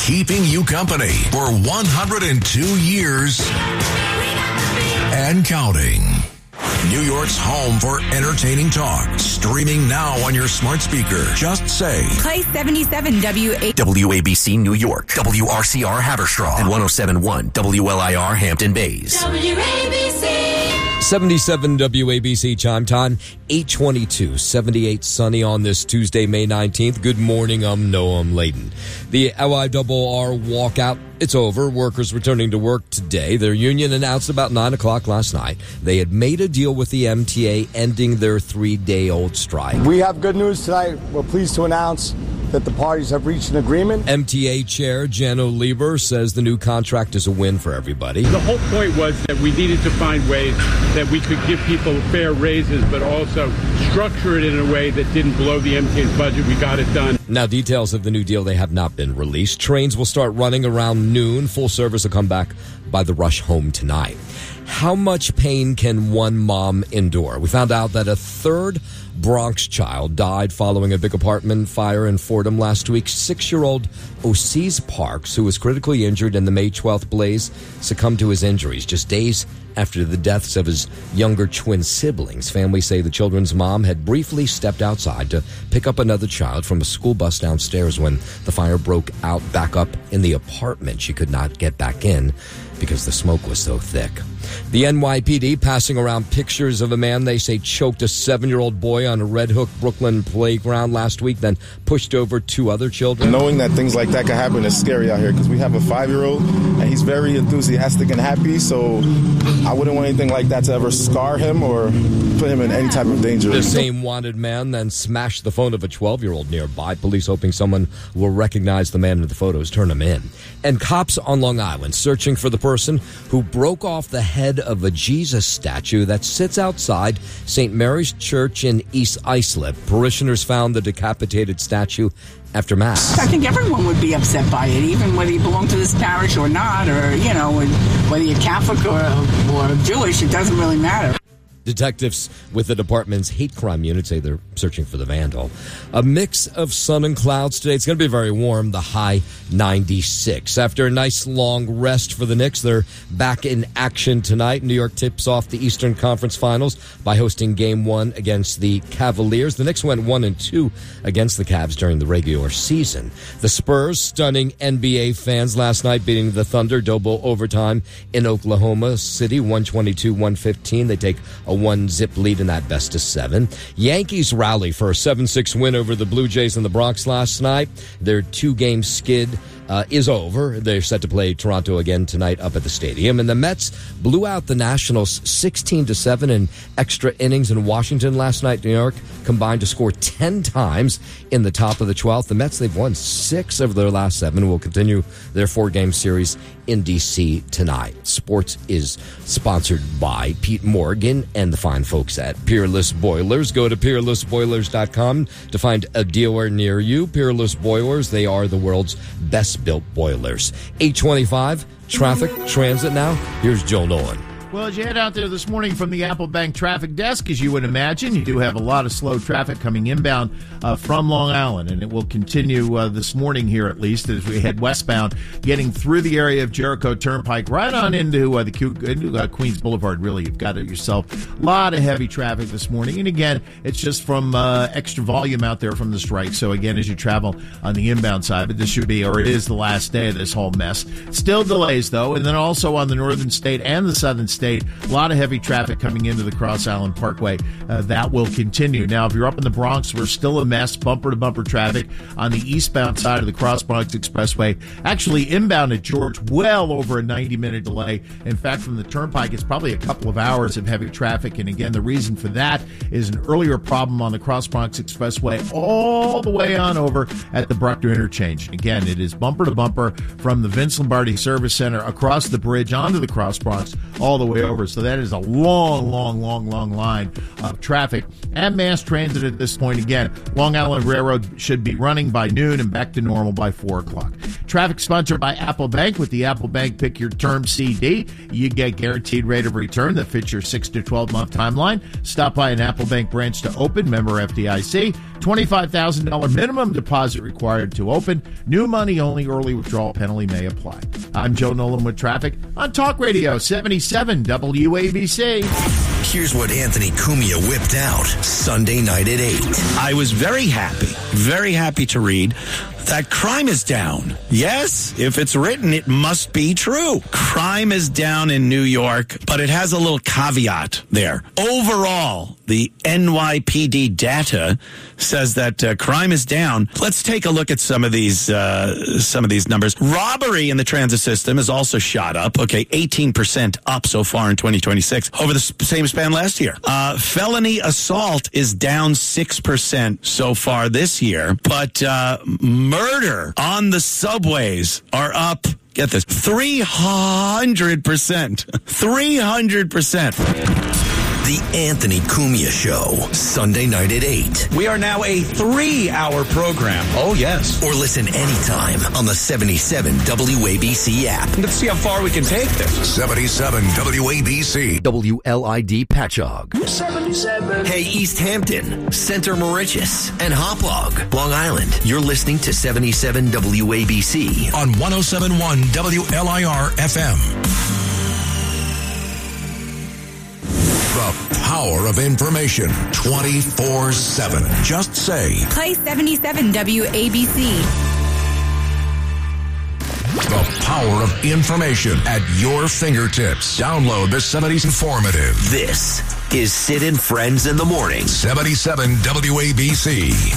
keeping you company for 102 years and counting. New York's home for entertaining talk. Streaming now on your smart speaker. Just say Play 77 WABC New York, WRCR Haverstraw, and 107.1 WLIR Hampton Bays. WABC. 77 WABC chime time, 8:22, 78 sunny on this Tuesday, May 19th. Good morning, Noam Layden. The LIRR walkout, it's over. Workers returning to work today. Their union announced about 9 o'clock last night they had made a deal with the MTA, ending their 3-day-old strike. We have good news tonight. We're pleased to announce that the parties have reached an agreement. MTA Chair Jano Lieber says the new contract is a win for everybody. The whole point was that we needed to find ways that we could give people fair raises, but also structure it in a way that didn't blow the MTA's budget. We got it done. Now, details of the new deal, they have not been released. Trains will start running around noon. Full service will come back by the rush home tonight. How much pain can one mom endure? We found out that a third Bronx child died following a big apartment fire in Fordham last week. 6-year-old Osees Parks, who was critically injured in the May 12th blaze, succumbed to his injuries just days after the deaths of his younger twin siblings. Families say the children's mom had briefly stepped outside to pick up another child from a school bus downstairs when the fire broke out back up in the apartment. She could not get back in because the smoke was so thick. The NYPD passing around pictures of a man they say choked a 7-year-old boy on a Red Hook, Brooklyn playground last week, then pushed over 2 other children. Knowing that things like that can happen is scary out here because we have a 5-year-old and he's very enthusiastic and happy, so I wouldn't want anything like that to ever scar him or put him in any type of danger. The same wanted man then smashed the phone of a 12-year-old nearby. Police hoping someone will recognize the man in the photos, turn him in. And cops on Long Island searching for the person who broke off the head of a Jesus statue that sits outside St. Mary's Church in East Islip. Parishioners found the decapitated statue after Mass. I think everyone would be upset by it, even whether you belong to this parish or not, or, you know, whether you're Catholic or Jewish, it doesn't really matter. Detectives with the department's hate crime unit say they're searching for the vandal. A mix of sun and clouds today. It's going to be very warm, the high 96. After a nice long rest for the Knicks, they're back in action tonight. New York tips off the Eastern Conference Finals by hosting Game 1 against the Cavaliers. The Knicks went 1-2 against the Cavs during the regular season. The Spurs stunning NBA fans last night, beating the Thunder double overtime in Oklahoma City, 122-115. They take a 1-zip lead in that best of 7. Yankees rally for a 7-6 win over the Blue Jays in the Bronx last night. Their 2-game skid is over. They're set to play Toronto again tonight up at the stadium. And the Mets blew out the Nationals 16-7 in extra innings in Washington last night. New York combined to score 10 times in the top of the 12th. The Mets, they've won 6 of their last 7, will continue their 4-game series in D.C. tonight. Sports is sponsored by Pete Morgan and the fine folks at Peerless Boilers. Go to peerlessboilers.com to find a dealer near you. Peerless Boilers, they are the world's best-built boilers. 8:25, traffic, transit now. Here's Joe Nolan. Well, as you head out there this morning from the Apple Bank traffic desk, as you would imagine, you do have a lot of slow traffic coming inbound from Long Island, and it will continue this morning here at least as we head westbound, getting through the area of Jericho Turnpike right on into Queens Boulevard. Really, you've got yourself a lot of heavy traffic this morning, and again, it's just from extra volume out there from the strike. So again, as you travel on the inbound side, but this should be, or it is the last day of this whole mess. Still delays, though, and then also on the northern state and the southern state, a lot of heavy traffic coming into the Cross Island Parkway. That will continue. Now, if you're up in the Bronx, we're still a mess, bumper-to-bumper traffic on the eastbound side of the Cross Bronx Expressway. Actually, inbound at George, well over a 90-minute delay. In fact, from the Turnpike, it's probably a couple of hours of heavy traffic. And again, the reason for that is an earlier problem on the Cross Bronx Expressway all the way on over at the Bruckner Interchange. Again, it is bumper-to-bumper from the Vince Lombardi Service Center across the bridge onto the Cross Bronx all the way over. So that is a long line of traffic. And mass transit at this point, again, Long Island Railroad should be running by noon and back to normal by 4 o'clock. Traffic sponsored by Apple Bank. With the Apple Bank Pick Your Term CD, you get guaranteed rate of return that fits your 6 to 12-month timeline. Stop by an Apple Bank branch to open. Member FDIC. $25,000 minimum deposit required to open. New money only. Early withdrawal penalty may apply. I'm Joe Nolan with traffic on Talk Radio 77 WABC. Here's what Anthony Cumia whipped out Sunday night at 8. I was very happy to read that crime is down. Yes, if it's written, it must be true. Crime is down in New York, but it has a little caveat there. Overall, the NYPD data says that crime is down. Let's take a look at some of these numbers. Robbery in the transit system has also shot up. Okay, 18% up so far in 2026 over the same span last year. Felony assault is down 6% so far this year, but murder on the subways are up, get this, 300%. 300%. The Anthony Cumia Show, Sunday night at 8. We are now a 3-hour program. Oh, yes. Or listen anytime on the 77 WABC app. Let's see how far we can take this. 77 WABC. WLID Patchogue. 77. Hey, East Hampton, Center Moriches, and Hauppauge, Long Island. You're listening to 77 WABC on 107.1 WLIR FM. The power of information 24/7. Just say, Play 77 WABC. the power of information at your fingertips. Download the 70s Informative. This is Sid and Friends in the Morning. 77 WABC.